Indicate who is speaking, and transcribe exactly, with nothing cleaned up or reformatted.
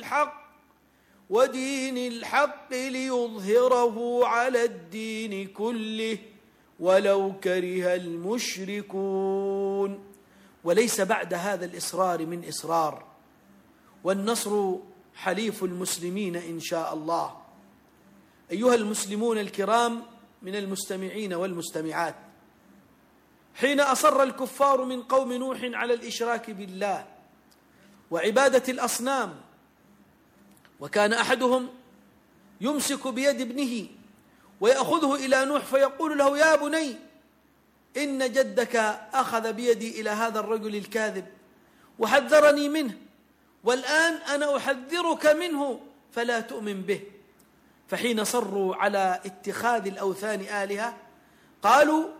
Speaker 1: الحق ودين الحق ليظهره على الدين كله ولو كره المشركون. وليس بعد هذا الإصرار من إصرار، والنصر حليف المسلمين إن شاء الله. أيها المسلمون الكرام من المستمعين والمستمعات، حين أصر الكفار من قوم نوح على الإشراك بالله وعبادة الأصنام، وكان أحدهم يمسك بيد ابنه ويأخذه إلى نوح فيقول له: يا بني إن جدك أخذ بيدي إلى هذا الرجل الكاذب وحذرني منه، والآن أنا أحذرك منه فلا تؤمن به. فحين صروا على اتخاذ الأوثان آلهة قالوا: